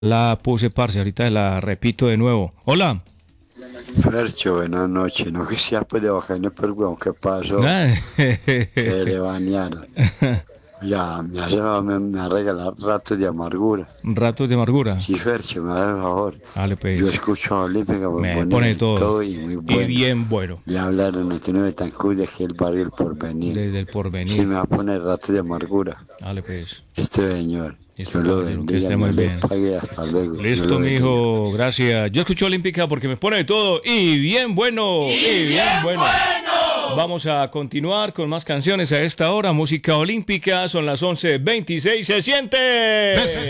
La puse, parce, ahorita la repito de nuevo. Hola. Fercho, buenas noches. No quisiera pues de bajarme por weón, ¿qué pasó? Ah, Que le bañaron. Ya, me ha regalado ratos de amargura. Ratos de amargura. Sí, Fercho, me hace el favor. Dale, Yo pues. escucho a Olímpica, me Me pone pone de todo. todo y muy Y bueno. bien bueno. Le hablaron, no tiene Betancourt de aquí el barrio El Porvenir. Desde el Sí, porvenir. me va a poner ratos de amargura. Dale, pues. Este señor, Listo, Dios lo caballero, que bendiga, esté muy me le bien. pague, hasta luego. Dios Listo, lo mi bendiga. hijo, gracias. Yo escucho Olímpica porque me pone de todo y bien bueno, y bien bueno. Vamos a continuar con más canciones a esta hora. Música olímpica, son las 11:26. ¡Se siente!